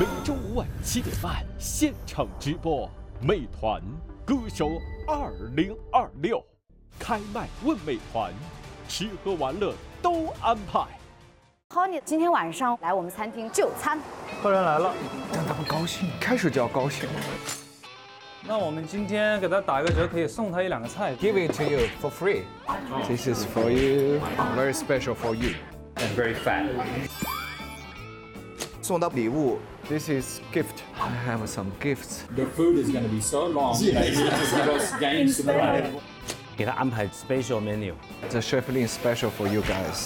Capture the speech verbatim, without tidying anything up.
每周五晚七点半现场直播，美团歌手二零二六开麦问美团，吃喝玩乐都安排。 Honey 今天晚上来我们餐厅就餐， 客人来了， 让他们高兴，开始就要高兴。 那我们今天给他打一个折，可以送他一两个菜。 Give it to you for free. This is for you, very special for you. And very fat. 送到礼物 This is gift. I have some gifts. The food is going to be so long. Yeah. Because games. 给他安排 special menu. The chef Lin special for you guys.